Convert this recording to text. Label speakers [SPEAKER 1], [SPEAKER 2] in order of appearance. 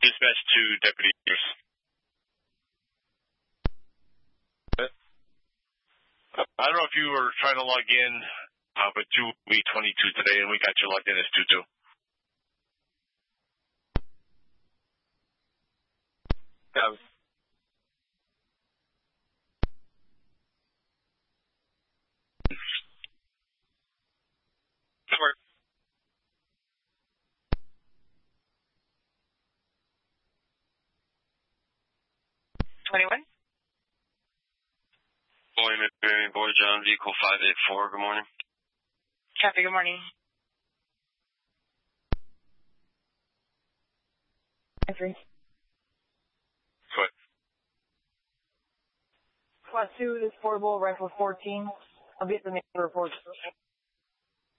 [SPEAKER 1] Dispatch to Deputy Pierce. I don't know if you were trying to log in with 2V22 today, and we got you logged in as 22. Yeah. Sorry.
[SPEAKER 2] 21.
[SPEAKER 3] Boy, Marion, Boy, John, vehicle 584, good morning.
[SPEAKER 2] Copy, good morning. Entry.
[SPEAKER 1] What?
[SPEAKER 2] Class 2, this portable, rifle 14. I'll be at the main report.